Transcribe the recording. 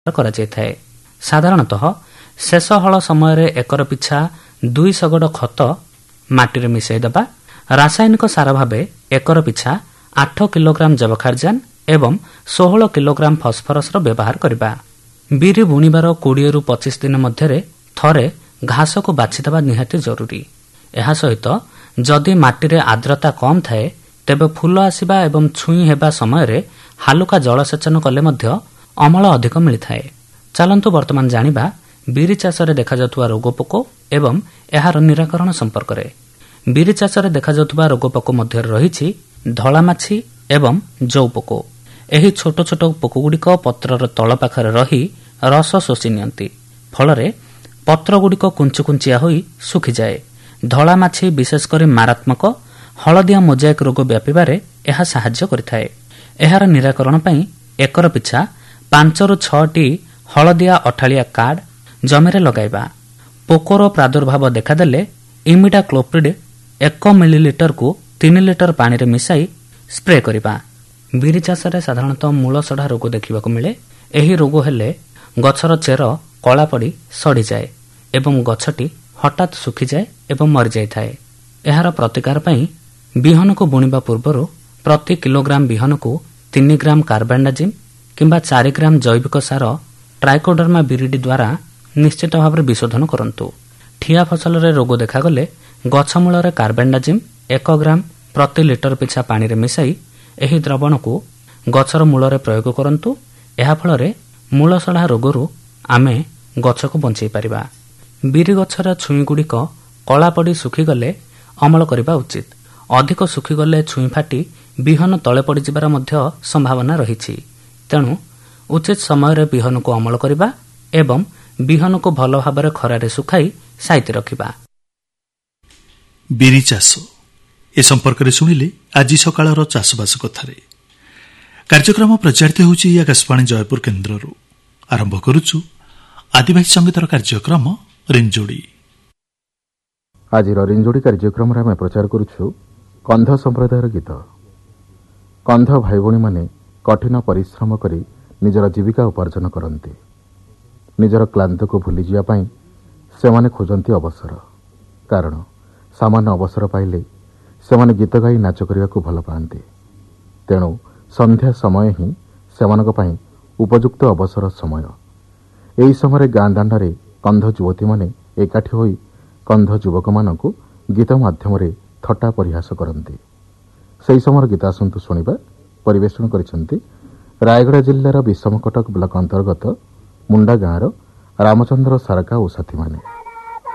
କରାଯାଇଥାଏ। ସାଧାରଣତଃ ଶେଷ ହଳ ସମୟରେ ଏକର ପିଛା 2 ଶଗଡ଼ ଖତ ମାଟିରେ ମିଶାଇ ଦେବା, ରାସାୟନିକ ସାର ଭାବେ ଏକର ପିଛା 8 କିଲୋଗ୍ରାମ ଯବକ୍ଷାରଜାନ ଏବଂ 16 କିଲୋଗ୍ରାମ ଫସ୍ଫରସର ବ୍ୟବହାର କରିବା। ବିରି ବୁଣିବାର 20 ରୁ 25 ଦିନ ମଧ୍ୟରେ ଥରେ ଘାସକୁ ବାଛିଦେବା ନିହାତି ଜରୁରୀ। ଏହା ସହିତ ଯଦି ମାଟିରେ ଆର୍ଦ୍ରତା କମ୍ ଥାଏ ତେବେ ଫୁଲ ଆସିବା ଏବଂ ଛୁଇଁ ହେବା ସମୟରେ ହାଲୁକା ଜଳସେଚନ କଲେ ମଧ୍ୟ ଅମଳ ଅଧିକ ମିଳିଥାଏ। ଚାଲନ୍ତୁ ବର୍ତ୍ତମାନ ଜାଣିବା ବିରି ଚାଷରେ ଦେଖାଯାଉଥିବା ରୋଗପୋକ ଏବଂ ଏହାର ନିରାକରଣ ସମ୍ପର୍କରେ। ବିରି ଚାଷରେ ଦେଖାଯାଉଥିବା ରୋଗପୋକ ମଧ୍ୟରେ ରହିଛି ଧଳାମାଛି ଏବଂ ଜଉପୋକ। ଏହି ଛୋଟ ଛୋଟ ପୋକଗୁଡ଼ିକ ପତ୍ରର ତଳ ପାଖରେ ରହି ରସ ଶୋଷି ନିଅନ୍ତି, ଫଳରେ ପତ୍ରଗୁଡ଼ିକ କୁଞ୍ଚୁକୁଞ୍ଚିଆ ହୋଇ ଶୁଖିଯାଏ। ଧଳାମାଛି ବିଶେଷ କରି ମାରାତ୍ମକ ହଳଦିଆ ମୋଜାଇକ୍ ରୋଗ ବ୍ୟାପିବାରେ ଏହା ସାହାଯ୍ୟ କରିଥାଏ। ଏହାର ନିରାକରଣ ପାଇଁ ଏକର ପିଛା 5 ରୁ 6ଟି ହଳଦିଆ ଅଠାଳିଆ କାର୍ଡ ଜମିରେ ଲଗାଇବା। ପୋକର ପ୍ରାଦୁର୍ଭାବ ଦେଖାଦେଲେ ଇମିଡାକ୍ଲୋପ୍ରିଡ୍ 1 ମିଲିଲିଟରକୁ 3 ଲିଟର ପାଣିରେ ମିଶାଇ ସ୍ପ୍ରେ କରିବା। ବିରି ଚାଷରେ ସାଧାରଣତଃ ମୂଳସଢ଼ା ରୋଗ ଦେଖିବାକୁ ମିଳେ। ଏହି ରୋଗ ହେଲେ ଗଛର ଚେର କଳା ପଡ଼ି ସଢ଼ିଯାଏ ଏବଂ ଗଛଟି ହଠାତ୍ ଶୁଖିଯାଏ ଏବଂ ମରିଯାଇଥାଏ। ଏହାର ପ୍ରତିକାର ପାଇଁ ବିହନକୁ ବୁଣିବା ପୂର୍ବରୁ ପ୍ରତି କିଲୋଗ୍ରାମ ବିହନକୁ 3 ଗ୍ରାମ କାର୍ବାଣ୍ଡାଜିମ୍ କିମ୍ବା 4 ଗ୍ରାମ ଜୈବିକ ସାର ଟ୍ରାଇକୋଡର୍ମା ବିରିଡି ଦ୍ୱାରା ନିଶ୍ଚିତ ଭାବରେ ବିଶୋଧନ କରନ୍ତୁ। ଠିଆ ଫସଲରେ ରୋଗ ଦେଖାଗଲେ ଗଛ ମୂଳରେ କାର୍ବାଣ୍ଡାଜିମ୍ 1 ଗ୍ରାମ ପ୍ରତି ଲିଟର ପିଛା ପାଣିରେ ମିଶାଇ ଏହି ଦ୍ରବଣକୁ ଗଛର ମୂଳରେ ପ୍ରୟୋଗ କରନ୍ତୁ। ଏହାଫଳରେ ମୂଳସଢ଼ା ରୋଗରୁ ଆମେ ଗଛକୁ ବଞ୍ଚାଇ ପାରିବା। ବିରି ଗଛର ଛୁଇଁଗୁଡ଼ିକ କଳା ପଡ଼ି ଶୁଖିଗଲେ ଅମଳ କରିବା ଉଚିତ। ଅଧିକ ଶୁଖିଗଲେ ଛୁଇଁ ଫାଟି ବିହନ ତଳେ ପଡ଼ିଯିବାର ମଧ୍ୟ ସମ୍ଭାବନା ରହିଛି। ତେଣୁ ଉଚିତ ସମୟରେ ବିହନକୁ ଅମଳ କରିବା ଏବଂ ବିହନକୁ ଭଲ ଭାବରେ ଖରାରେ ଶୁଖାଇ ସାଇତି ରଖିବା। ବିରି ଚାଷ ଏ ସମ୍ପର୍କରେ ଶୁଣିଲେ ଆଜି ସକାଳର ଚାଷବାସ କଥାରେ। କାର୍ଯ୍ୟକ୍ରମ ପ୍ରଚାରିତ ହେଉଛି ଆକାଶବାଣୀ ଜୟପୁର କେନ୍ଦ୍ରରୁ। ଆରମ୍ଭ କରୁଛୁ ଆଦିବାସୀ ସଙ୍ଗୀତର କାର୍ଯ୍ୟକ୍ରମ ରିଞ୍ଜୋଡ଼ି। ଆଜିର ରିଞ୍ଜୋଡ଼ି କାର୍ଯ୍ୟକ୍ରମରେ ଆମେ ପ୍ରଚାର କରୁଛୁ କନ୍ଧ ସମ୍ପ୍ରଦାୟର ଗୀତ। କନ୍ଧ ଭାଇ ଭଉଣୀମାନେ କଠିନ ପରିଶ୍ରମ କରି ନିଜର ଜୀବିକା ଉପାର୍ଜନ କରନ୍ତି। ନିଜର କ୍ଲାନ୍ତକୁ ଭୁଲିଯିବା ପାଇଁ ସେମାନେ ଖୋଜନ୍ତି ଅବସର, କାରଣ ସାମାନ୍ୟ ଅବସର ପାଇଲେ ସେମାନେ ଗୀତ ଗାଇ ନାଚ କରିବାକୁ ଭଲ ପାଆନ୍ତି। ତେଣୁ ସନ୍ଧ୍ୟା ସମୟ ହିଁ ସେମାନଙ୍କ ପାଇଁ ଉପଯୁକ୍ତ ଅବସର ସମୟ। ଏହି ସମୟରେ ଗାଁ ଦାଣ୍ଡରେ କନ୍ଧ ଯୁବତୀମାନେ ଏକାଠି ହୋଇ କନ୍ଧ ଯୁବକମାନଙ୍କୁ ଗୀତ ମାଧ୍ୟମରେ ଥଟ୍ଟା ପରିହାସ କରନ୍ତି। ସେହି ସମୟର ଗୀତ ଆସନ୍ତୁ ଶୁଣିବା। ପରିବେଷଣ କରିଛନ୍ତି ରାୟଗଡ଼ା ଜିଲ୍ଲାର ବିଷମକଟକ ବ୍ଲକ ଅନ୍ତର୍ଗତ ମୁଣ୍ଡା ଗାଁର ରାମଚନ୍ଦ୍ର ସାରକା ଓ ସାଥୀମାନେ।